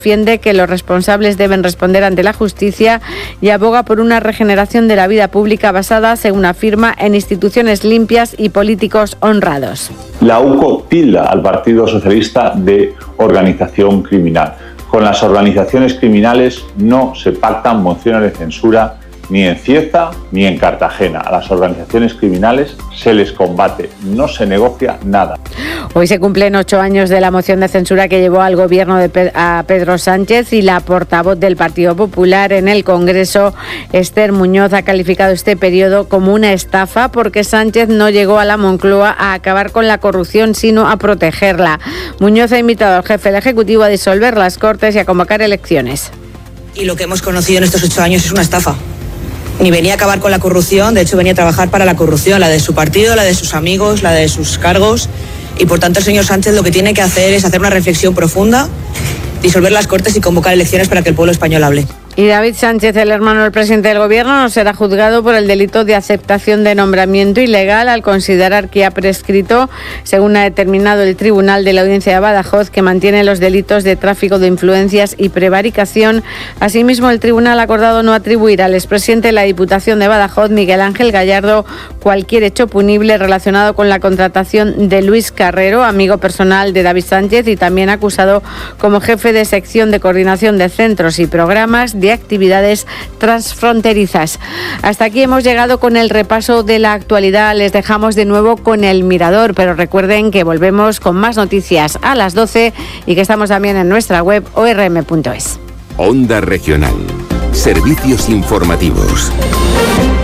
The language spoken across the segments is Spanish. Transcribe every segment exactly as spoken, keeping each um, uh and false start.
Defiende que los responsables deben responder ante la justicia y aboga por una regeneración de la vida pública basada, según afirma, en instituciones limpias y políticos honrados. La U C O tilda al Partido Socialista de organización criminal. Con las organizaciones criminales no se pactan mociones de censura ni en Cieza ni en Cartagena. A las organizaciones criminales se les combate, no se negocia nada. Hoy se cumplen ocho años de la moción de censura que llevó al gobierno de Pe- a Pedro Sánchez, y la portavoz del Partido Popular en el Congreso, Esther Muñoz, ha calificado este periodo como una estafa porque Sánchez no llegó a la Moncloa a acabar con la corrupción, sino a protegerla. Muñoz ha invitado al jefe del Ejecutivo a disolver las Cortes y a convocar elecciones. Y lo que hemos conocido en estos ocho años es una estafa. Ni venía a acabar con la corrupción, de hecho venía a trabajar para la corrupción, la de su partido, la de sus amigos, la de sus cargos. Y por tanto el señor Sánchez lo que tiene que hacer es hacer una reflexión profunda, disolver las Cortes y convocar elecciones para que el pueblo español hable. Y David Sánchez, el hermano del presidente del Gobierno, no será juzgado por el delito de aceptación de nombramiento ilegal al considerar que ha prescrito, según ha determinado el Tribunal de la Audiencia de Badajoz, que mantiene los delitos de tráfico de influencias y prevaricación. Asimismo, el tribunal ha acordado no atribuir al expresidente de la Diputación de Badajoz, Miguel Ángel Gallardo, cualquier hecho punible relacionado con la contratación de Luis Carrero, amigo personal de David Sánchez y también acusado como jefe de sección de coordinación de centros y programas de actividades transfronterizas. Hasta aquí hemos llegado con el repaso de la actualidad. Les dejamos de nuevo con El Mirador, pero recuerden que volvemos con más noticias a las doce y que estamos también en nuestra web o r m punto es. Onda Regional. Servicios informativos.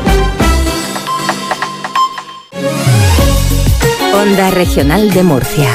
Onda Regional de Murcia.